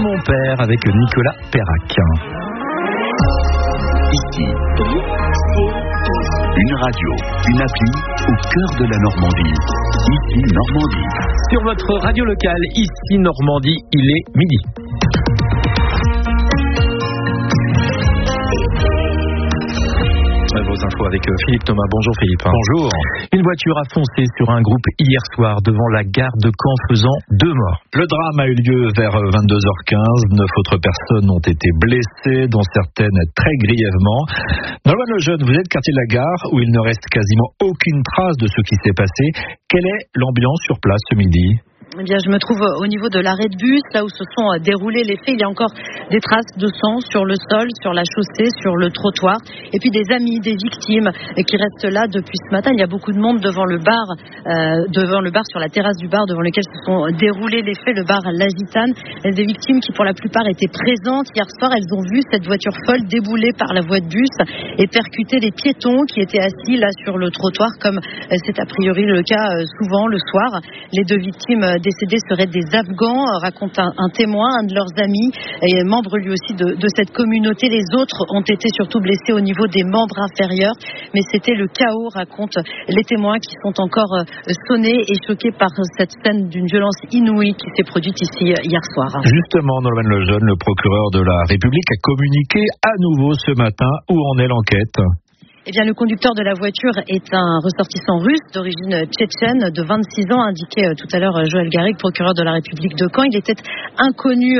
mon père avec Nicolas Perrac. Ici, une radio, une appli au cœur de la Normandie. Ici, Normandie. Sur votre radio locale, ici Normandie, il est midi. Vos infos avec Philippe Thomas. Bonjour Philippe. Bonjour. Une voiture a foncé sur un groupe hier soir devant la gare de Caen, faisant 2 morts. Le drame a eu lieu vers 22h15. 9 autres personnes ont été blessées, dont certaines très grièvement. Nolwenn Lejeune, vous êtes quartier de la gare où il ne reste quasiment aucune trace de ce qui s'est passé. Quelle est l'ambiance sur place ce midi ? Eh bien, je me trouve au niveau de l'arrêt de bus, là où se sont déroulés les faits. Il y a encore des traces de sang sur le sol, sur la chaussée, sur le trottoir. Et puis des amis, des victimes qui restent là depuis ce matin. Il y a beaucoup de monde devant le bar, sur la terrasse du bar devant lequel se sont déroulés les faits, le bar La Gitane. Des victimes qui, pour la plupart, étaient présentes hier soir. Elles ont vu cette voiture folle débouler par la voie de bus et percuter les piétons qui étaient assis là sur le trottoir, comme c'est a priori le cas souvent le soir. Les 2 victimes décédés seraient des Afghans, raconte un témoin, un de leurs amis, et membre lui aussi de cette communauté. Les autres ont été surtout blessés au niveau des membres inférieurs, mais c'était le chaos, racontent les témoins qui sont encore sonnés et choqués par cette scène d'une violence inouïe qui s'est produite ici hier soir. Justement, Nolwenn Lejeune, le procureur de la République a communiqué à nouveau ce matin. Où en est l'enquête ? Eh bien, le conducteur de la voiture est un ressortissant russe d'origine tchétchène de 26 ans, indiqué tout à l'heure Joël Garrigue, procureur de la République de Caen. Il était inconnu